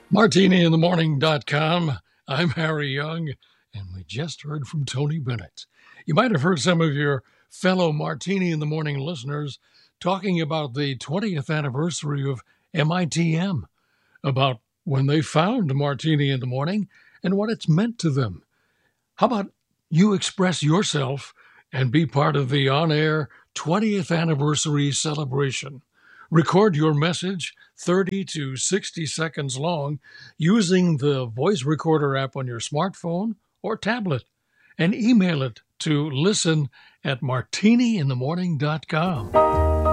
MartiniInTheMorning.com. I'm Harry Young, and we just heard from Tony Bennett. You might have heard some of your fellow Martini in the Morning listeners talking about the 20th anniversary of MITM, about when they found Martini in the Morning and what it's meant to them. How about you express yourself and be part of the on-air 20th anniversary celebration? Record your message 30 to 60 seconds long using the voice recorder app on your smartphone or tablet and email it to listen@martiniinthemorning.com.